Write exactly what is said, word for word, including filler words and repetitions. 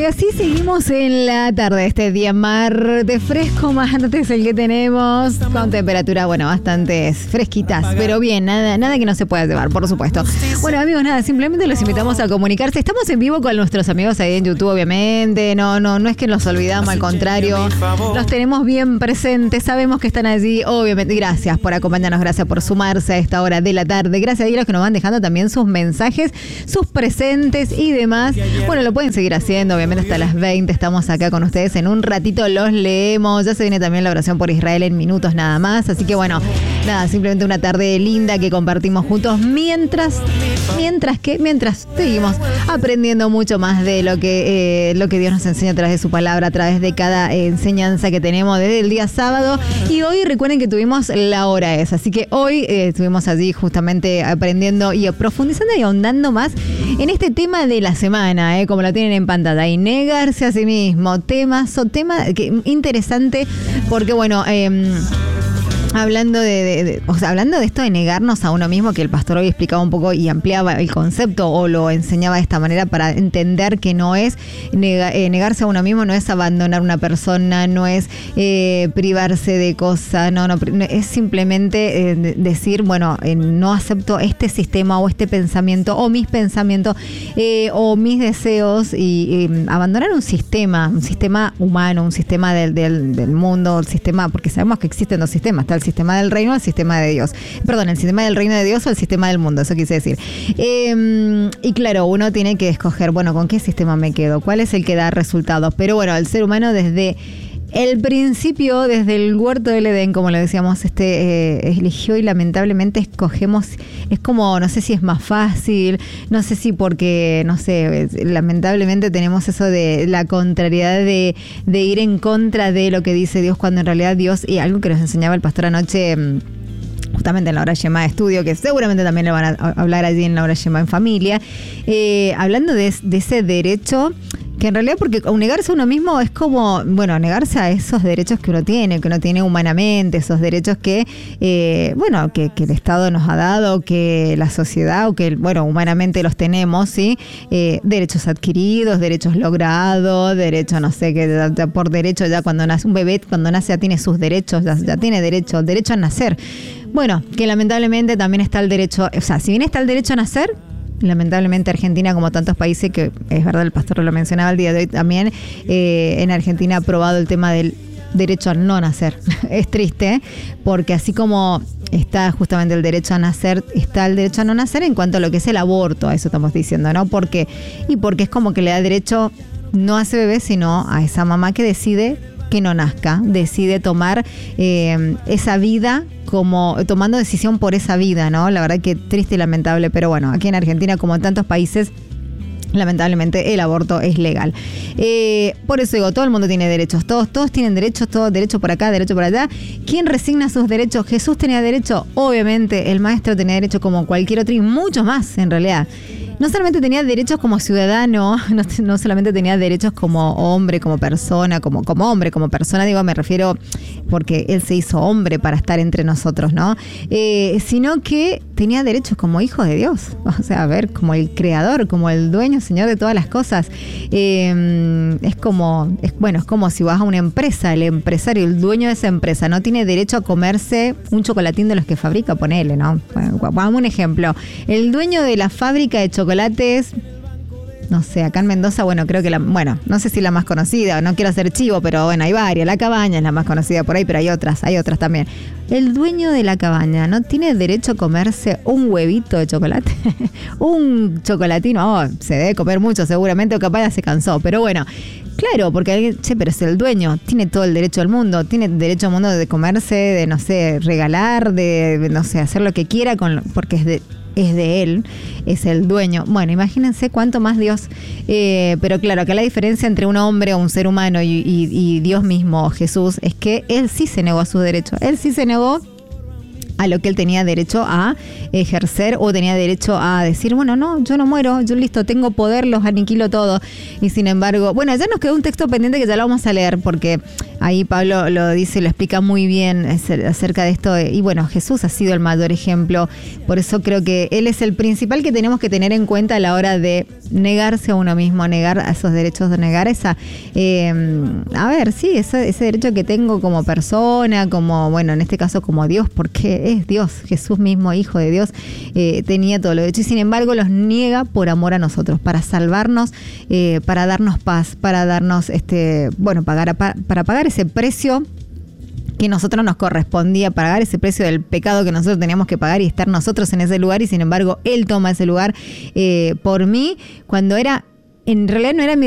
y así seguimos en la tarde, este día martes fresco, martes el que tenemos, con temperatura, bueno, bastante fresquitas, pero bien, nada, nada que no se pueda llevar, por supuesto. Bueno, amigos, nada, simplemente los invitamos a comunicarse. Estamos en vivo con nuestros amigos ahí en YouTube, obviamente, no, no, no es que nos olvidamos, al contrario, los tenemos bien presentes, sabemos que están allí, obviamente. Gracias por acompañarnos, gracias por sumarse a esta hora de la tarde, gracias a los que nos van dejando también sus mensajes, sus presentes y demás. Bueno, lo pueden seguir haciendo, obviamente hasta las veinte estamos acá con ustedes, en un ratito los leemos, ya se viene también la oración por Israel en minutos nada más, así que bueno, nada, simplemente una tarde linda que compartimos juntos mientras, mientras que, mientras seguimos aprendiendo mucho más de lo que, eh, lo que Dios nos enseña a través de su palabra, a través de cada eh, enseñanza que tenemos desde el día sábado. Y hoy recuerden que tuvimos la hora esa, así que hoy eh, estuvimos allí justamente aprendiendo y profundizando y ahondando más en este tema de la semana, eh, como lo tienen en pantalla, y negarse a sí mismo, temas o tema que, interesante, porque bueno, eh, Hablando de, de, de, o sea, hablando de esto de negarnos a uno mismo, que el pastor hoy explicaba un poco y ampliaba el concepto o lo enseñaba de esta manera para entender que no es nega, eh, negarse a uno mismo, no es abandonar una persona, no es eh, privarse de cosas, no, no, es simplemente eh, decir, bueno, eh, no acepto este sistema o este pensamiento o mis pensamientos eh, o mis deseos y eh, abandonar un sistema, un sistema humano, un sistema del, del, del mundo, el sistema, porque sabemos que existen dos sistemas, está el sistema del reino o el sistema de Dios. Perdón, el sistema del reino de Dios o el sistema del mundo, eso quise decir. Eh, y claro, uno tiene que escoger, bueno, ¿con qué sistema me quedo? ¿Cuál es el que da resultados? Pero bueno, el ser humano desde el principio, desde el huerto del Edén, como lo decíamos, este eh, eligió y lamentablemente escogemos, es como, no sé si es más fácil, no sé si porque, no sé, lamentablemente tenemos eso de la contrariedad de, de ir en contra de lo que dice Dios, cuando en realidad Dios, y algo que nos enseñaba el pastor anoche, justamente en la hora Shema de estudio, que seguramente también le van a hablar allí en la hora Shema en familia, eh, hablando de, de ese derecho, que en realidad, porque negarse a uno mismo es como, bueno, negarse a esos derechos que uno tiene, que uno tiene humanamente, esos derechos que, eh, bueno, que, que el Estado nos ha dado, que la sociedad, o que, bueno, humanamente los tenemos, ¿sí? Eh, derechos adquiridos, derechos logrados, derechos, no sé, que por derecho ya cuando nace un bebé, cuando nace ya tiene sus derechos, ya, ya tiene derecho, derecho a nacer. Bueno, que lamentablemente también está el derecho, o sea, si bien está el derecho a nacer, lamentablemente Argentina, como tantos países, que es verdad, el pastor lo mencionaba el día de hoy también, eh, en Argentina ha aprobado el tema del derecho a no nacer. Es triste, porque así como está justamente el derecho a nacer, está el derecho a no nacer en cuanto a lo que es el aborto, a eso estamos diciendo, ¿no? Porque, y porque es como que le da derecho no a ese bebé, sino a esa mamá que decide que no nazca, decide tomar eh, esa vida, como tomando decisión por esa vida, ¿no? La verdad que triste y lamentable, pero bueno, aquí en Argentina, como en tantos países, lamentablemente el aborto es legal. Eh, por eso digo, todo el mundo tiene derechos, todos, todos tienen derechos, todos derecho por acá, derecho por allá. ¿Quién resigna sus derechos? Jesús tenía derecho, obviamente el maestro tenía derecho como cualquier otro y muchos más en realidad. No solamente tenía derechos como ciudadano, no, no solamente tenía derechos como hombre, como persona, como, como hombre, como persona, digo, me refiero porque él se hizo hombre para estar entre nosotros, ¿no? Eh, sino que tenía derechos como hijo de Dios, o sea, a ver, como el creador, como el dueño, señor de todas las cosas. Eh, es como, es, bueno, es como si vas a una empresa, el empresario, el dueño de esa empresa, no tiene derecho a comerse un chocolatín de los que fabrica, ponele, ¿no? Bueno, vamos a un ejemplo. El dueño de la fábrica de chocolates chocolates, no sé, acá en Mendoza, bueno, creo que la, bueno, no sé si la más conocida, no quiero hacer chivo, pero bueno, hay varias, La Cabaña es la más conocida por ahí, pero hay otras, hay otras también. El dueño de La Cabaña no tiene derecho a comerse un huevito de chocolate, un chocolatino, oh, se debe comer mucho seguramente, o capaz ya se cansó, pero bueno, claro, porque alguien, che, pero es el dueño, tiene todo el derecho al mundo, tiene derecho al mundo de comerse, de, no sé, regalar, de, de no sé, hacer lo que quiera, con, porque es de... es de él, es el dueño. Bueno, imagínense cuánto más Dios. Eh, pero claro, acá la diferencia entre un hombre o un ser humano y, y, y Dios mismo, Jesús, es que él sí se negó a sus derechos. Él sí se negó a lo que él tenía derecho a ejercer o tenía derecho a decir, bueno, no, yo no muero, yo listo, tengo poder, los aniquilo todo. Y sin embargo, bueno, ya nos quedó un texto pendiente que ya lo vamos a leer porque ahí Pablo lo dice, lo explica muy bien acerca de esto. Y bueno, Jesús ha sido el mayor ejemplo, por eso creo que él es el principal que tenemos que tener en cuenta a la hora de negarse a uno mismo, negar a esos derechos, de negar esa, eh, a ver, sí, ese, ese derecho que tengo como persona, como, bueno, en este caso como Dios, porque es Dios, Jesús mismo, Hijo de Dios, eh, tenía todo lo derecho y sin embargo los niega por amor a nosotros, para salvarnos, eh, para darnos paz, para darnos, este, bueno, pagar, para pagar ese precio que nosotros nos correspondía, pagar ese precio del pecado que nosotros teníamos que pagar y estar nosotros en ese lugar y sin embargo Él toma ese lugar eh, por mí cuando era, en realidad no era mi